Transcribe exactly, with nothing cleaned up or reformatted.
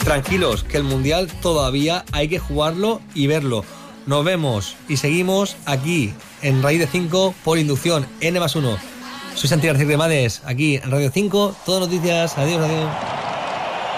tranquilos, que el Mundial todavía hay que jugarlo y verlo. Nos vemos y seguimos aquí en Raíz de cinco por inducción N más uno. Soy Santiago García Cremades, aquí en Radio cinco, todas noticias. Adiós, adiós.